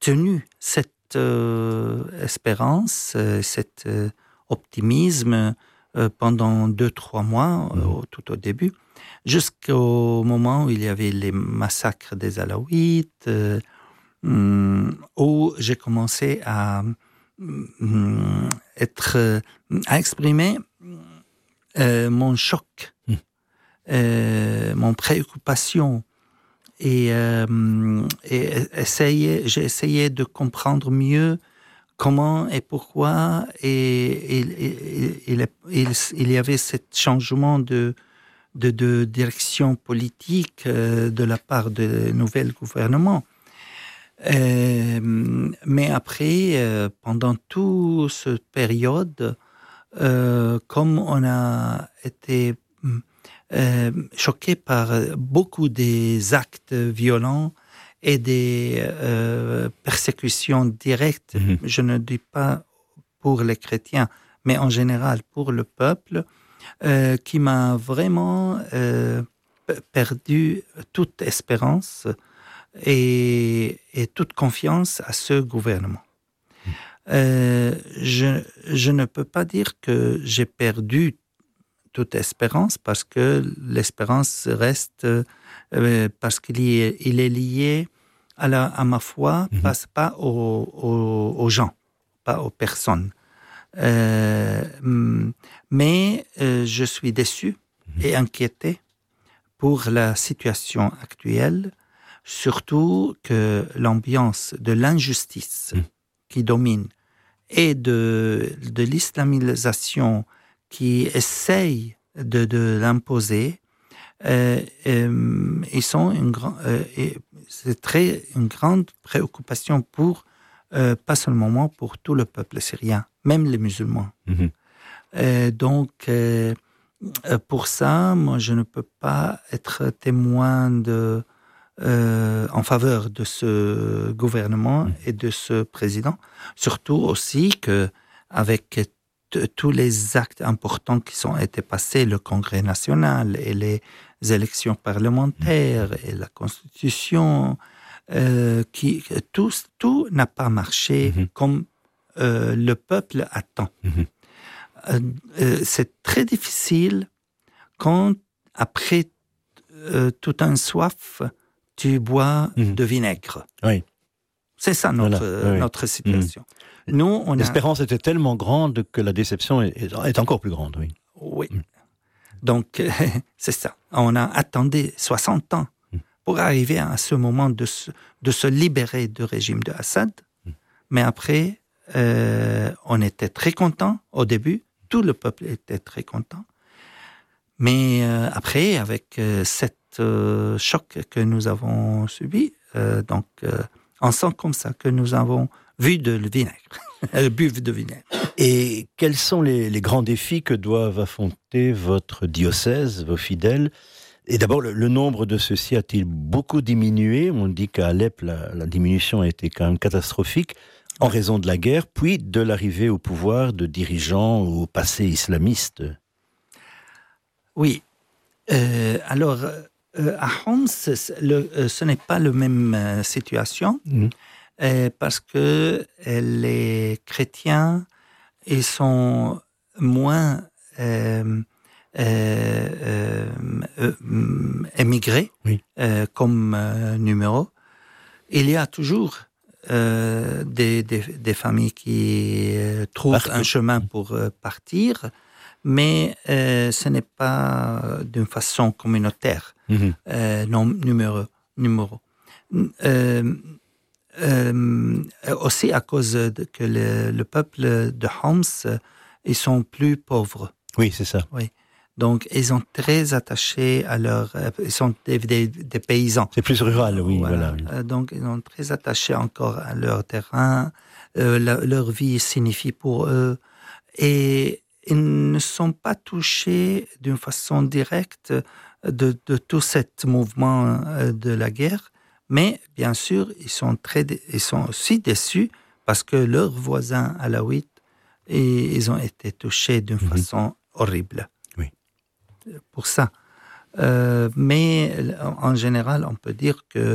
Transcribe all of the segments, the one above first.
tenu cette espérance, cet optimisme pendant 2-3 mois, tout au début, jusqu'au moment où il y avait les massacres des Alaouites, où j'ai commencé à exprimer mon choc, mon préoccupation, et j'ai essayé de comprendre mieux comment et pourquoi il y avait ce changement de direction politique de la part du nouvel gouvernement. Mais après, pendant toute cette période, comme on a été choqué par beaucoup des actes violents et des persécutions directes, je ne dis pas pour les chrétiens, mais en général pour le peuple, qui m'a vraiment perdu toute espérance et toute confiance à ce gouvernement. Je ne peux pas dire que j'ai perdu toute espérance, parce que l'espérance reste, parce qu'il est lié à ma foi, pas aux gens, pas aux personnes. Mais je suis déçu et inquiété pour la situation actuelle, surtout que l'ambiance de l'injustice qui domine et de l'islamisation qui essaye de l'imposer, ils sont c'est une grande préoccupation pour, pas seulement pour tout le peuple syrien, même les musulmans. Donc, pour ça, moi, je ne peux pas être témoin en faveur de ce gouvernement et de ce président, surtout aussi qu'avec tous les actes importants qui ont été passés, le Congrès national et les élections parlementaires et la Constitution, tout n'a pas marché comme le peuple attend. C'est très difficile quand, après tout un soif, tu bois de vinaigre. Oui. C'est ça notre situation. Nous, l'espérance était tellement grande que la déception est encore plus grande, oui. Oui. Donc, c'est ça. On a attendu 60 ans pour arriver à ce moment de se libérer du régime de Assad. Mais après, on était très content au début. Tout le peuple était très content. Mais après, avec cette choc que nous avons subi, on sent comme ça que nous avons bu de vinaigre. Et quels sont les grands défis que doivent affronter votre diocèse, vos fidèles ? Et d'abord, le nombre de ceux-ci a-t-il beaucoup diminué ? On dit qu'à Alep, la diminution a été quand même catastrophique en raison de la guerre, puis de l'arrivée au pouvoir de dirigeants au passé islamiste. Oui. Alors, à Homs, ce n'est pas la même situation. Parce que les chrétiens, ils sont moins émigrés comme numéro. Il y a toujours des familles qui trouvent un chemin pour partir, mais ce n'est pas d'une façon communautaire, non numéro. Aussi à cause que le peuple de Homs, ils sont plus pauvres. Oui, c'est ça. Oui. Donc, ils sont très attachés à ils sont des paysans. C'est plus rural, oui. Voilà. Donc, ils sont très attachés encore à leur terrain. Leur vie signifie pour eux. Et ils ne sont pas touchés d'une façon directe de tout ce mouvement de la guerre. Mais, bien sûr, ils sont aussi déçus parce que leurs voisins alaouites, ils ont été touchés d'une façon horrible. Oui. Pour ça. Mais, en général, on peut dire que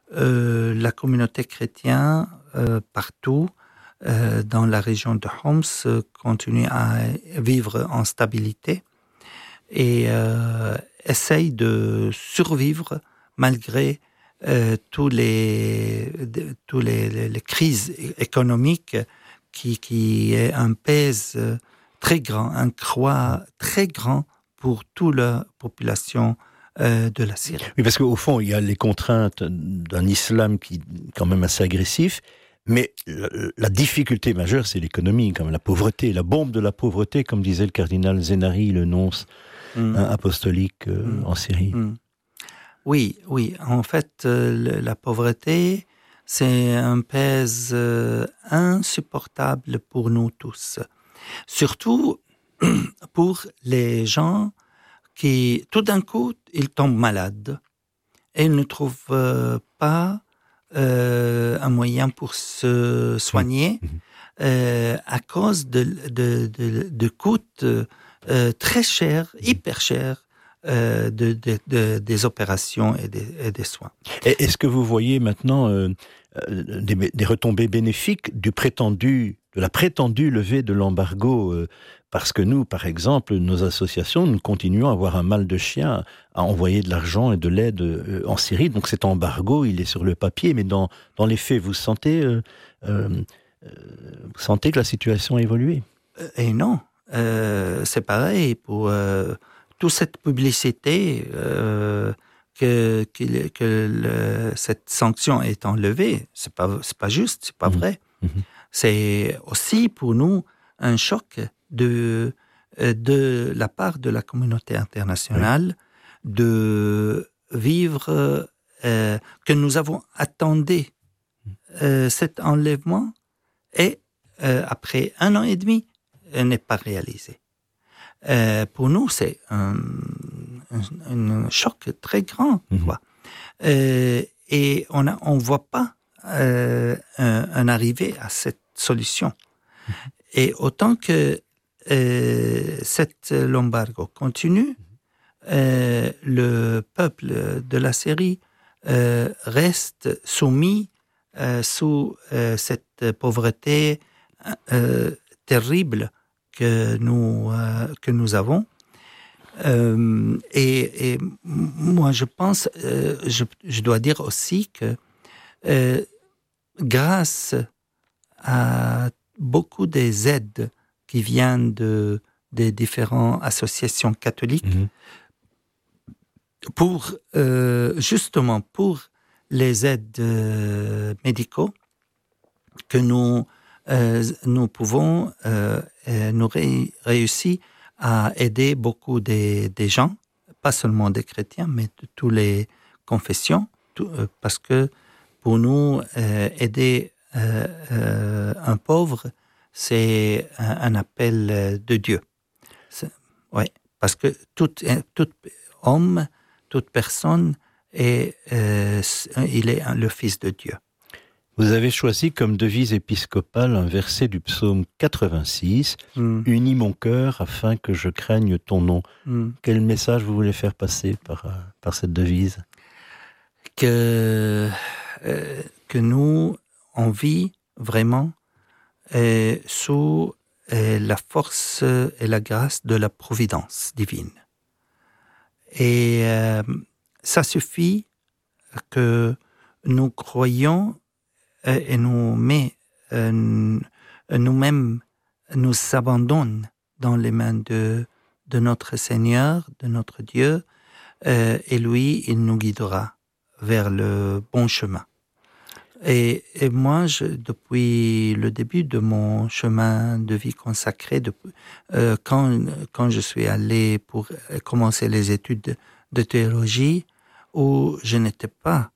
la communauté chrétienne partout dans la région de Homs continue à vivre en stabilité et essaye de survivre malgré tous les crises économiques qui est un pèse très grand, un croix très grand pour toute la population de la Syrie. Oui, parce qu'au fond, il y a les contraintes d'un islam qui est quand même assez agressif, mais la difficulté majeure, c'est l'économie, comme la pauvreté, la bombe de la pauvreté, comme disait le cardinal Zenari, le nonce apostolique en Syrie. Oui. En fait, la pauvreté, c'est un pèse insupportable pour nous tous. Surtout pour les gens qui, tout d'un coup, ils tombent malades et ils ne trouvent pas un moyen pour se soigner à cause de coûts très chers, hyper chers, des opérations et des soins. Est-ce que vous voyez maintenant des retombées bénéfiques de la prétendue levée de l'embargo parce que nous, par exemple, nos associations, nous continuons à avoir un mal de chien à envoyer de l'argent et de l'aide en Syrie. Donc cet embargo, il est sur le papier, mais dans les faits, vous sentez que la situation a évolué? Et non, c'est pareil pour toute cette publicité cette sanction est enlevée. C'est pas juste, c'est pas vrai. C'est aussi pour nous un choc de la part de la communauté internationale de vivre que nous avons attendu cet enlèvement et après 1 an et demi n'est pas réalisé. Pour nous, c'est un choc très grand, quoi. Et on voit pas un arrivée à cette solution. Et autant que l'embargo continue, le peuple de la Syrie reste soumis sous cette pauvreté terrible que nous avons. Et moi, je pense, je dois dire aussi que grâce à beaucoup des aides qui viennent des différentes associations catholiques, justement pour les aides médicaux, que nous pouvons réussir à aider beaucoup des gens, pas seulement des chrétiens, mais de toutes les confessions, parce que pour nous, aider un pauvre, c'est un appel de Dieu. Oui, parce que tout homme, toute personne, il est le Fils de Dieu. Vous avez choisi comme devise épiscopale un verset du psaume 86, « Unis mon cœur afin que je craigne ton nom ». Quel message vous voulez faire passer par cette devise? Que nous, on vit vraiment sous la force et la grâce de la providence divine. Et ça suffit que nous croyons et nous-mêmes nous abandonnons dans les mains de notre Seigneur, de notre Dieu, et lui, il nous guidera vers le bon chemin. Et moi, depuis le début de mon chemin de vie consacré, quand je suis allé pour commencer les études de théologie, où je n'étais pas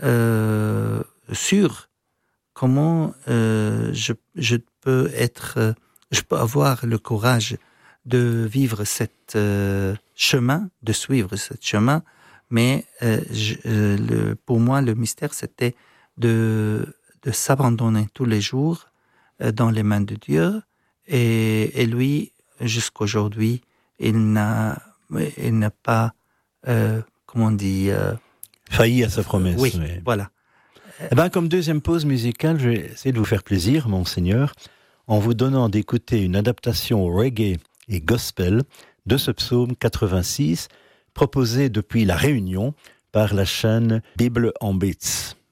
sûr comment je peux avoir le courage de vivre de suivre ce chemin, mais pour moi, le mystère, c'était de s'abandonner tous les jours dans les mains de Dieu, et lui, jusqu'aujourd'hui, il n'a pas, comment on dit... failli à sa promesse. Oui, voilà. Eh ben, comme deuxième pause musicale, je vais essayer de vous faire plaisir, monseigneur, en vous donnant d'écouter une adaptation reggae et gospel de ce psaume 86, proposé depuis La Réunion par la chaîne Bible en Beats.